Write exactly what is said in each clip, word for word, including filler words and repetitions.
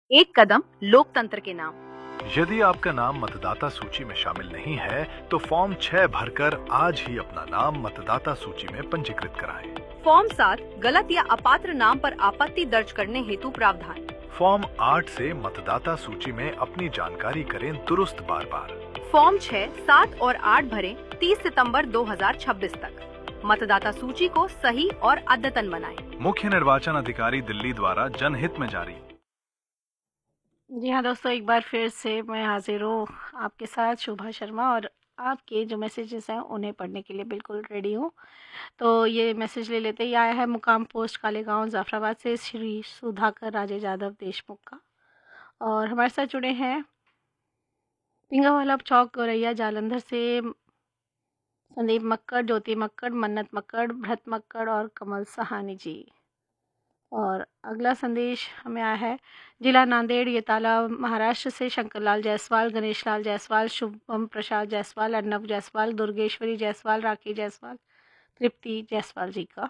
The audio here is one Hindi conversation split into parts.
एक कदम लोकतंत्र के नाम। यदि आपका नाम मतदाता सूची में शामिल नहीं है तो फॉर्म छह भरकर आज ही अपना नाम मतदाता सूची में पंजीकृत कराएं। फॉर्म सात गलत या अपात्र नाम पर आपत्ति दर्ज करने हेतु प्रावधान। फॉर्म आठ से मतदाता सूची में अपनी जानकारी करें दुरुस्त बार बार। फॉर्म छह, सात और आठ भरें तीस सितंबर दो हज़ार छब्बीस तक। मतदाता सूची को सही और अद्यतन बनाएं। मुख्य निर्वाचन अधिकारी दिल्ली द्वारा जनहित में जारी। जी हाँ दोस्तों, एक बार फिर से मैं हाजिर हूँ आपके साथ, शोभा शर्मा, और आपके जो मैसेजेस हैं उन्हें पढ़ने के लिए बिल्कुल रेडी हूँ। तो ये मैसेज ले लेते ही आया है मुकाम पोस्ट कालेगांव जाफराबाद से श्री सुधाकर राजे यादव देशमुख का, और हमारे साथ जुड़े हैं पिंगावाला चौक गौरैया जालंधर से संदीप मक्कड़, ज्योति मक्कड़, मन्नत मक्कड़, भरत मक्कड़ और कमल सहानी जी। और अगला संदेश हमें आया है जिला नांदेड़ येताला महाराष्ट्र से शंकरलाल जायसवाल, गणेश लाल जायसवाल, शुभम प्रसाद जायसवाल, अर्नब जायसवाल, दुर्गेश्वरी जायसवाल, राखी जायसवाल, तृप्ति जायसवाल जी का।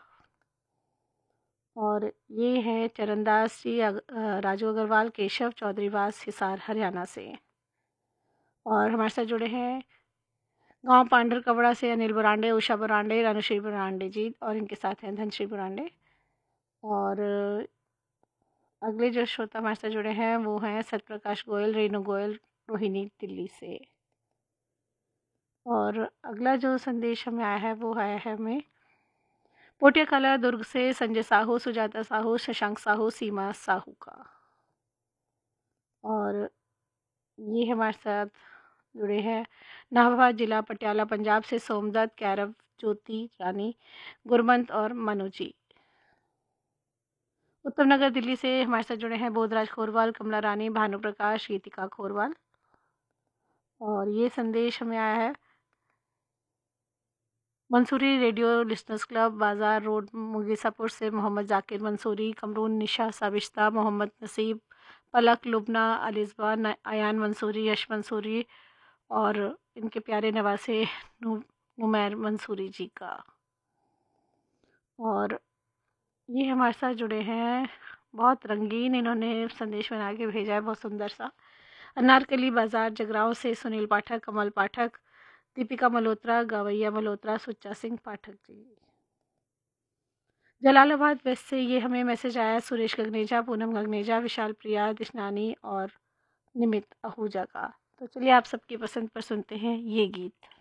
और ये है चरणदास जी, राजू अग्रवाल, केशव चौधरीवास, हिसार हरियाणा से। और हमारे साथ जुड़े हैं गांव पांडर कबड़ा से अनिल बुरांडे, उषा बुरांडे, अनुश्री बुरांडे जी, और इनके साथ हैं धनश्री बुरांडे। और अगले जो श्रोता हमारे साथ जुड़े हैं वो हैं सत्यप्रकाश गोयल, रेणु गोयल, रोहिणी दिल्ली से। और अगला जो संदेश हमें आया है वो आया है हमें पोटिया कला दुर्ग से संजय साहू, सुजाता साहू, शशांक साहू, सीमा साहू का। और ये हमारे साथ जुड़े हैं नाहरबाद जिला पटियाला पंजाब से सोमदत्त, कैरव, ज्योति रानी, गुरमंत और मनु जी। उत्तम नगर दिल्ली से हमारे साथ जुड़े हैं बोधराज खोरवाल, कमला रानी, भानु प्रकाश, गीतिका खोरवाल। और ये संदेश हमें आया है मंसूरी रेडियो लिसनर्स क्लब, बाजार रोड, मुगीसापुर से मोहम्मद जाकिर मंसूरी, कमरून निशा साबिश्ता, मोहम्मद नसीब, पलक, लुबना, अलिजबा, अयान मंसूरी, यश मंसूरी और इनके प्यारे नवासे नुमैर मंसूरी जी का। और ये हमारे साथ जुड़े हैं, बहुत रंगीन इन्होंने संदेश बना के भेजा है, बहुत सुंदर सा। अनारकली बाज़ार जगराव से सुनील पाठक, कमल पाठक, दीपिका मल्होत्रा, गवैया मल्होत्रा, सुच्चा सिंह पाठक जी। जलालाबाद वेस्ट से ये हमें मैसेज आया सुरेश गगनेजा, पूनम गगनेजा, विशाल प्रिया दिशनानी और निमित आहूजा का। तो चलिए आप सबकी पसंद पर सुनते हैं ये गीत।